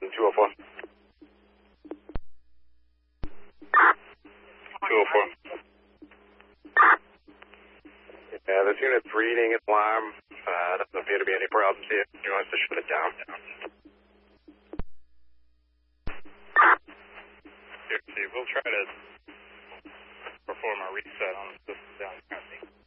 204. 204. Yeah, this unit's reading its alarm. Doesn't appear to be any problems here. You want us to shut it down? Here, see, we'll try to perform a reset on the system down here.